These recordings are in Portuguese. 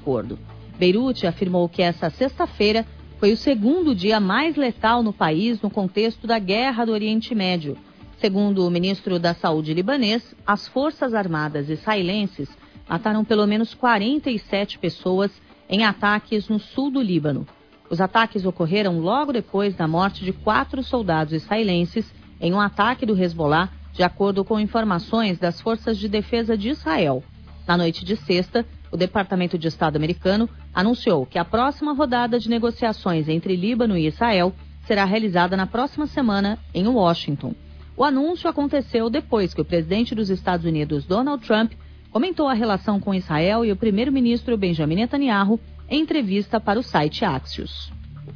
acordo. Beirute afirmou que essa sexta-feira foi o segundo dia mais letal no país no contexto da guerra do Oriente Médio. Segundo o ministro da Saúde libanês, as forças armadas israelenses mataram pelo menos 47 pessoas em ataques no sul do Líbano. Os ataques ocorreram logo depois da morte de 4 soldados israelenses em um ataque do Hezbollah, de acordo com informações das Forças de Defesa de Israel. Na noite de sexta, o Departamento de Estado americano anunciou que a próxima rodada de negociações entre Líbano e Israel será realizada na próxima semana em Washington. O anúncio aconteceu depois que o presidente dos Estados Unidos, Donald Trump, comentou a relação com Israel e o primeiro-ministro Benjamin Netanyahu em entrevista para o site Axios.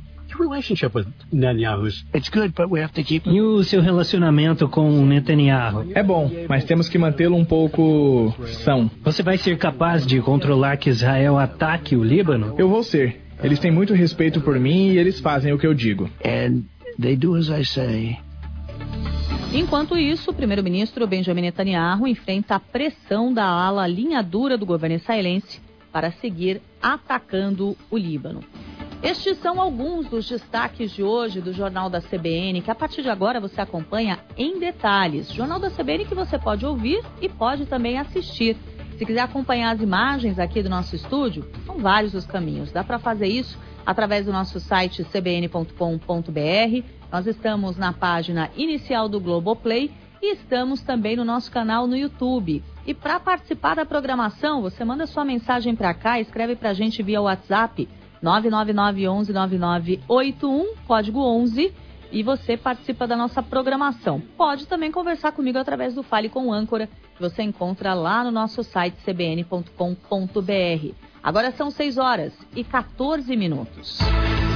E o seu relacionamento com o Netanyahu? É bom, mas temos que mantê-lo um pouco são. Você vai ser capaz de controlar que Israel ataque o Líbano? Eu vou ser. Eles têm muito respeito por mim e eles fazem o que eu digo. And they do as I say. Enquanto isso, o primeiro-ministro Benjamin Netanyahu enfrenta a pressão da ala linha dura do governo israelense para seguir atacando o Líbano. Estes são alguns dos destaques de hoje do Jornal da CBN, que a partir de agora você acompanha em detalhes. Jornal da CBN que você pode ouvir e pode também assistir. Se quiser acompanhar as imagens aqui do nosso estúdio, são vários os caminhos. Dá para fazer isso através do nosso site cbn.com.br. Nós estamos na página inicial do Globoplay e estamos também no nosso canal no YouTube. E para participar da programação, você manda sua mensagem para cá, escreve para a gente via WhatsApp 999-11-9981, código 11, e você participa da nossa programação. Pode também conversar comigo através do Fale com o Âncora, que você encontra lá no nosso site cbn.com.br. Agora são 6 horas e 14 minutos.